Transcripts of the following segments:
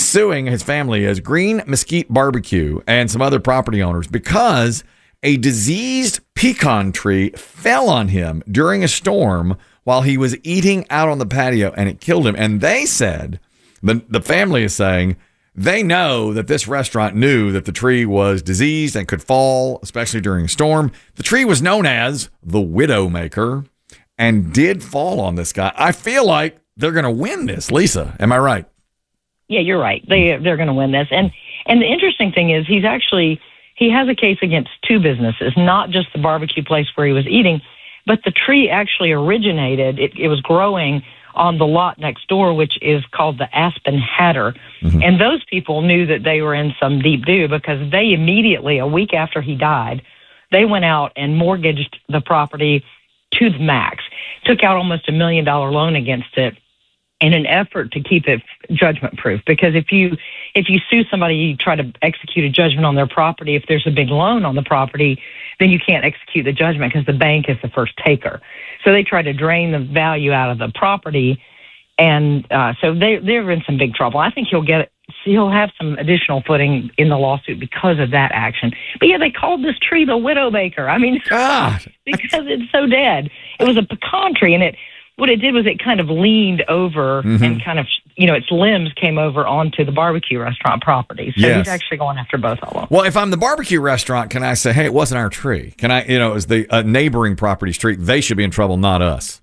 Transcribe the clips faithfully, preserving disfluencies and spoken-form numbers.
suing his family as Green Mesquite Barbecue and some other property owners because a diseased pecan tree fell on him during a storm while he was eating out on the patio, and it killed him. And they said, the, the family is saying, they know that this restaurant knew that the tree was diseased and could fall, especially during a storm. The tree was known as the Widowmaker and did fall on this guy. I feel like they're going to win this, Lisa. Am I right? Yeah, you're right. They, they're going to win this. And, and the interesting thing is he's actually, he has a case against two businesses, not just the barbecue place where he was eating, but the tree actually originated, it, it was growing on the lot next door, which is called the Aspen Hatter. Mm-hmm. And those people knew that they were in some deep doo because they immediately, a week after he died, they went out and mortgaged the property to the max, took out almost a million dollar loan against it in an effort to keep it judgment proof. Because if you if you sue somebody, you try to execute a judgment on their property. If there's a big loan on the property, then you can't execute the judgment because the bank is the first taker. So they try to drain the value out of the property, and uh, so they they're in some big trouble. I think he'll get he'll have some additional footing in the lawsuit because of that action. But yeah, they called this tree the Widowmaker. I mean, God. because it's so dead. It was a pecan tree, and it. What it did was it kind of leaned over mm-hmm. and kind of, you know, its limbs came over onto the barbecue restaurant property. So yes. he's actually going after both of them. Well, if I'm the barbecue restaurant, can I say, hey, it wasn't our tree? Can I, you know, it was the uh, neighboring property's tree. They should be in trouble, not us.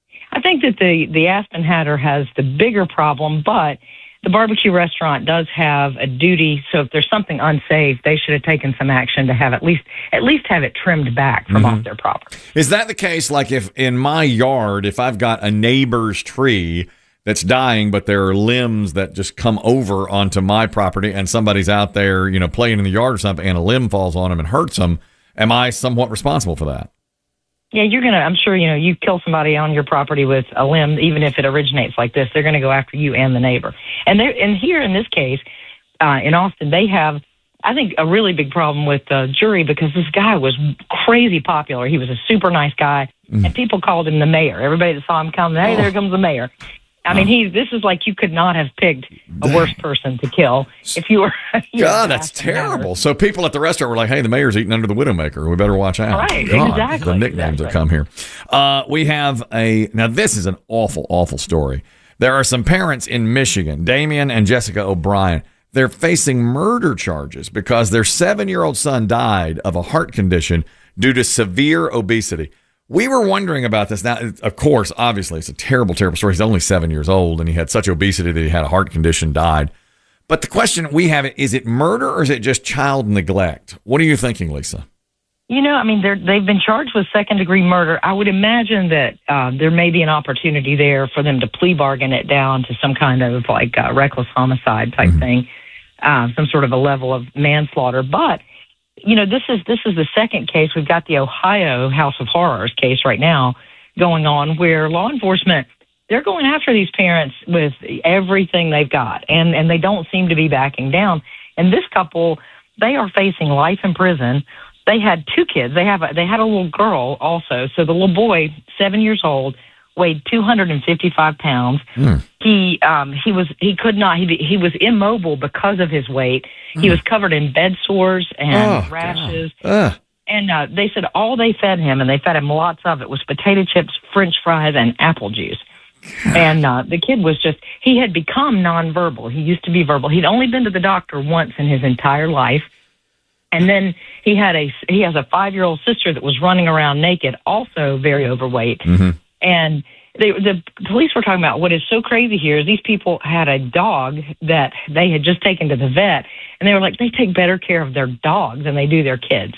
I think that the, the Aspen Hatter has the bigger problem, but the barbecue restaurant does have a duty. So if there's something unsafe, they should have taken some action to have at least at least have it trimmed back from mm-hmm. off their property. Is that the case? Like if in my yard, if I've got a neighbor's tree that's dying, but there are limbs that just come over onto my property and somebody's out there, you know, playing in the yard or something and a limb falls on them and hurts them, am I somewhat responsible for that? Yeah, you're going to, I'm sure, you know, you kill somebody on your property with a limb, even if it originates like this, they're going to go after you and the neighbor. And they and here in this case, uh, in Austin, they have, I think, a really big problem with the jury because this guy was crazy popular. He was a super nice guy, mm. and people called him the mayor. Everybody that saw him come, hey, oh. there comes the mayor. I mean, he. This is like you could not have picked a worse person to kill if you were. You God, know, that's terrible. So people at the restaurant were like, "Hey, the mayor's eating under the Widowmaker. We better watch out." Right, God, exactly. The nicknames exactly. that come here. Uh, we have a now. This is an awful, awful story. There are some parents in Michigan, Damian and Jessica O'Brien. They're facing murder charges because their seven-year-old son died of a heart condition due to severe obesity. We were wondering about this. Now, of course, obviously, it's a terrible, terrible story. He's only seven years old, and he had such obesity that he had a heart condition, died. But the question we have, is it murder or is it just child neglect? What are you thinking, Lisa? You know, I mean, they're, they've been charged with second-degree murder. I would imagine that uh, there may be an opportunity there for them to plea bargain it down to some kind of, like, uh, reckless homicide type mm-hmm. thing, uh, some sort of a level of manslaughter. But you know, this is this is the second case. We've got the Ohio House of Horrors case right now going on where law enforcement, they're going after these parents with everything they've got, and, and they don't seem to be backing down. And this couple, they are facing life in prison. They had two kids. They have a, they had a little girl also. So the little boy, seven years old, weighed two hundred fifty-five pounds. Mm. He um, he was he could not he he was immobile because of his weight. Mm. He was covered in bed sores and oh, rashes. Uh. And uh, they said all they fed him, and they fed him lots of it, was potato chips, French fries, and apple juice. God. And uh, the kid was just he had become nonverbal. He used to be verbal. He'd only been to the doctor once in his entire life. And then he had a he has a five-year-old sister that was running around naked, also very overweight. Mm-hmm. And they, the police were talking about what is so crazy here is these people had a dog that they had just taken to the vet, and they were like, they take better care of their dogs than they do their kids.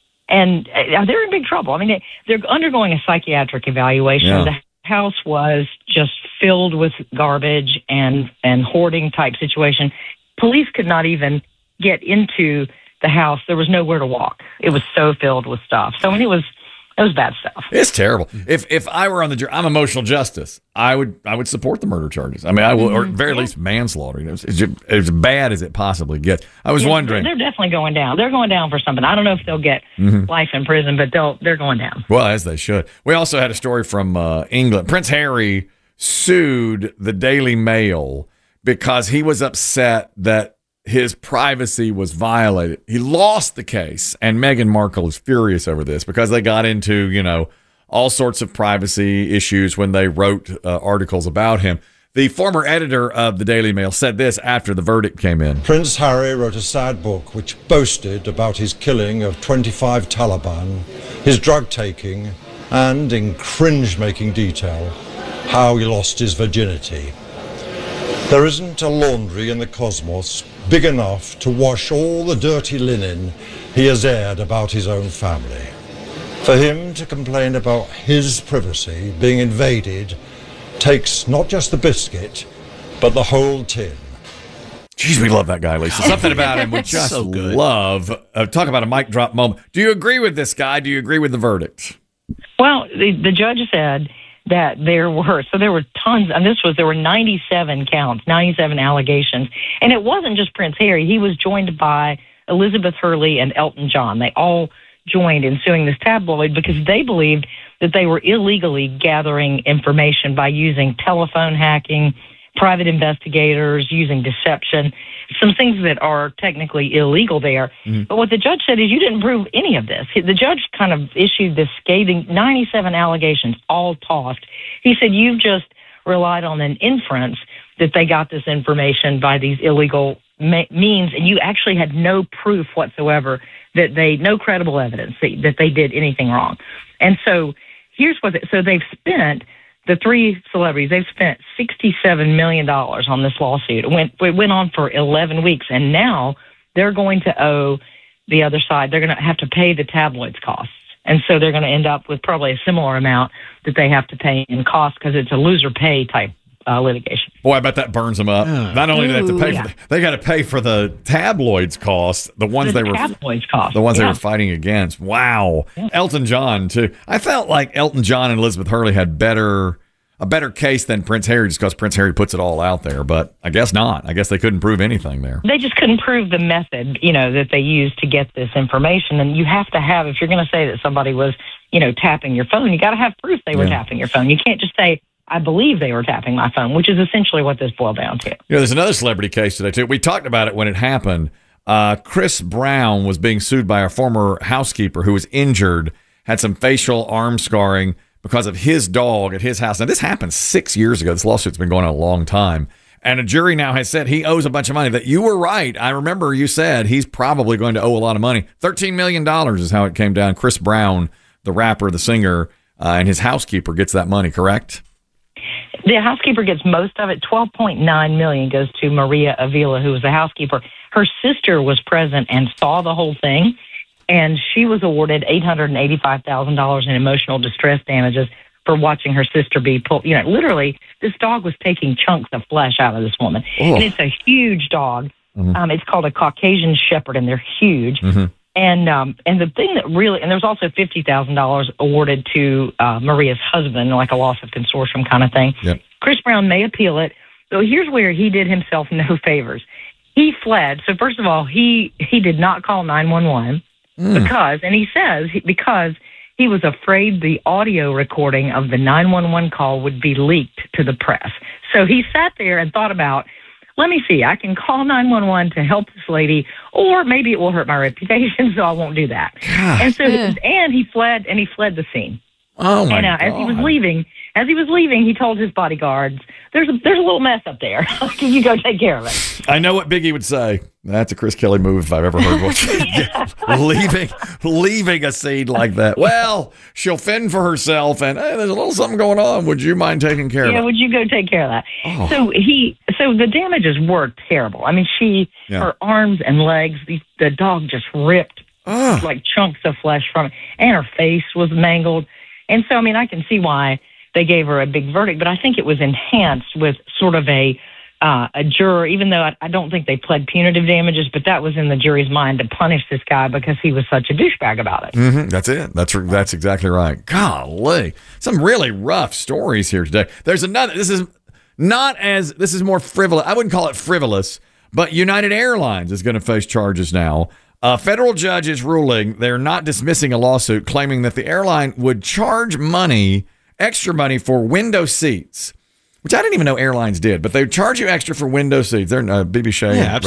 And uh, they're in big trouble. I mean, they, they're undergoing a psychiatric evaluation. Yeah. The house was just filled with garbage and, and hoarding type situation. Police could not even get into the house. There was nowhere to walk. It was so filled with stuff. So I mean, it was It was bad stuff. It's terrible. If if I were on the jury, I'm emotional justice. I would I would support the murder charges. I mean, I will, or at very yeah. least manslaughter. You know, it's, it's as bad as it possibly gets. I was yeah, wondering. They're definitely going down. They're going down for something. I don't know if they'll get mm-hmm. life in prison, but they'll they're going down. Well, as they should. We also had a story from uh, England. Prince Harry sued the Daily Mail because he was upset that his privacy was violated. He lost the case, and Meghan Markle is furious over this because they got into, you know, all sorts of privacy issues when they wrote uh, articles about him. The former editor of the Daily Mail said this after the verdict came in. Prince Harry wrote a sad book which boasted about his killing of twenty-five Taliban, his drug taking, and, in cringe-making detail, how he lost his virginity. There isn't a laundry in the cosmos big enough to wash all the dirty linen he has aired about his own family. For him to complain about his privacy being invaded takes not just the biscuit, but the whole tin. Jeez, we love that guy, Lisa. Something about him we just so love. Uh, talk about a mic drop moment. Do you agree with this guy? Do you agree with the verdict? Well, the, the judge said that there were, so there were tons, and this was, there were ninety-seven counts, ninety-seven allegations. And it wasn't just Prince Harry. He was joined by Elizabeth Hurley and Elton John. They all joined in suing this tabloid because they believed that they were illegally gathering information by using telephone hacking, private investigators, using deception, some things that are technically illegal there. Mm-hmm. But what the judge said is you didn't prove any of this. The judge kind of issued this scathing ninety-seven allegations, all tossed. He said you've just relied on an inference that they got this information by these illegal me- means, and you actually had no proof whatsoever that they, no credible evidence that, that they did anything wrong. And so here's what, they, so they've spent, the three celebrities, they've spent sixty-seven million dollars on this lawsuit. It went, it went on for eleven weeks, and now they're going to owe the other side. They're going to have to pay the tabloids' costs. And so they're going to end up with probably a similar amount that they have to pay in costs because it's a loser pay type uh, litigation. Boy, I bet that burns them up. Uh, Not only do they have to pay, yeah. for the, they got to pay for the tabloids' costs, the ones the they were tabloids costs, the ones yeah. they were fighting against. Wow, yeah. Elton John too. I felt like Elton John and Elizabeth Hurley had better a better case than Prince Harry, just because Prince Harry puts it all out there. But I guess not. I guess they couldn't prove anything there. They just couldn't prove the method, you know, that they used to get this information. And you have to have, if you're going to say that somebody was, you know, tapping your phone, you got to have proof they were yeah. tapping your phone. You can't just say, I believe they were tapping my phone, which is essentially what this boiled down to. You know, there's another celebrity case today, too. We talked about it when it happened. Uh, Chris Brown was being sued by a former housekeeper who was injured, had some facial arm scarring because of his dog at his house. Now, this happened six years ago. This lawsuit's been going on a long time. And a jury now has said he owes a bunch of money. That you were right. I remember you said he's probably going to owe a lot of money. thirteen million dollars is how it came down. Chris Brown, the rapper, the singer, uh, and his housekeeper gets that money, correct? The housekeeper gets most of it. twelve point nine million dollars goes to Maria Avila, who was the housekeeper. Her sister was present and saw the whole thing, and she was awarded eight hundred eighty-five thousand dollars in emotional distress damages for watching her sister be pulled. You know, literally, this dog was taking chunks of flesh out of this woman. Oh. And it's a huge dog. Mm-hmm. Um, it's called a Caucasian Shepherd, and they're huge. Mm-hmm. And um, and the thing that really, and there's also fifty thousand dollars awarded to uh, Maria's husband, like a loss of consortium kind of thing. Yep. Chris Brown may appeal it. So here's where he did himself no favors. He fled. So first of all, he, he did not call nine one one mm. because, and he says, because he was afraid the audio recording of the nine one one call would be leaked to the press. So he sat there and thought about, let me see, I can call nine one one to help this lady, or maybe it will hurt my reputation, so I won't do that. God. And so, and he fled, and he fled the scene. Oh my and uh, God. as he was leaving, as he was leaving, he told his bodyguards, "There's a there's a little mess up there. Can you go take care of it?" I know what Biggie would say. That's a Chris Kelly move if I've ever heard one. leaving, leaving a scene like that. Well, she'll fend for herself, and hey, there's a little something going on. Would you mind taking care yeah, of it? Yeah, would you go take care of that? Oh. So he, so the damages were terrible. I mean, she, yeah. her arms and legs, the, the dog just ripped oh. like chunks of flesh from it, and her face was mangled. And so, I mean, I can see why they gave her a big verdict, but I think it was enhanced with sort of a uh, a juror, even though I, I don't think they pled punitive damages, but that was in the jury's mind to punish this guy because he was such a douchebag about it. Mm-hmm. That's it. That's that's exactly right. Golly. Some really rough stories here today. There's another, this is not as, this is more frivolous. I wouldn't call it frivolous, but United Airlines is going to face charges now. A federal judge is ruling they're not dismissing a lawsuit claiming that the airline would charge money, extra money for window seats which I didn't even know airlines did, but they charge you extra for window seats. They're uh, B B Shea. Yeah,